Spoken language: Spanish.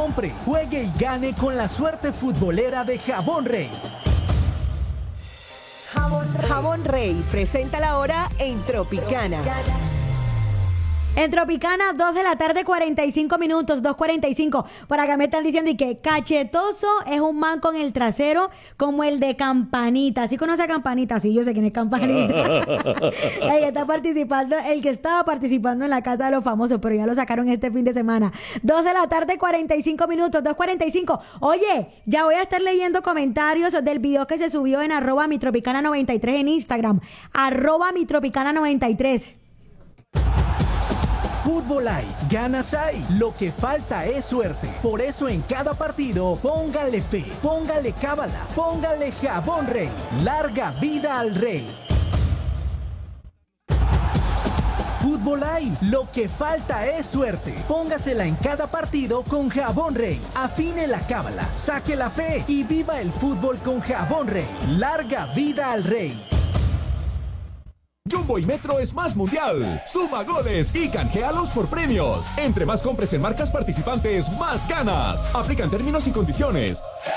compre, juegue y gane con la suerte futbolera de Jabón Rey. Jabón Rey presenta la hora en Tropicana. En Tropicana, 2 de la tarde, 45 minutos, 2:45. Por acá me están diciendo y que cachetoso es un man con el trasero como el de Campanita. ¿Sí conoce a Campanita? Sí, yo sé quién es Campanita. El que estaba participando en la Casa de los Famosos, pero ya lo sacaron este fin de semana. 2 de la tarde, 45 minutos, 2:45. Oye, ya voy a estar leyendo comentarios del video que se subió en @mitropicana93 en Instagram. @mitropicana93. Fútbol hay, ganas hay, lo que falta es suerte. Por eso en cada partido, póngale fe, póngale cábala, póngale Jabón Rey. Larga vida al Rey. Fútbol hay, lo que falta es suerte. Póngasela en cada partido con Jabón Rey. Afine la cábala, saque la fe y viva el fútbol con Jabón Rey. Larga vida al Rey. Jumbo y Metro es más mundial. Suma goles y canjealos por premios. Entre más compres en marcas participantes, más ganas. Aplican términos y condiciones.